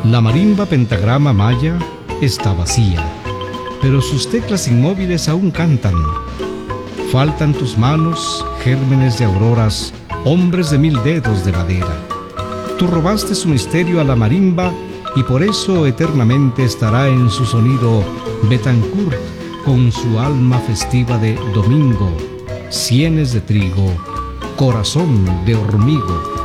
La marimba pentagrama maya está vacía, pero sus teclas inmóviles aún cantan. Faltan tus manos, gérmenes de auroras, hombres de 1000 dedos de madera. Tú robaste su misterio a la marimba y por eso eternamente estará en su sonido Betancourt con su alma festiva de domingo, sienes de trigo, corazón de hormigo.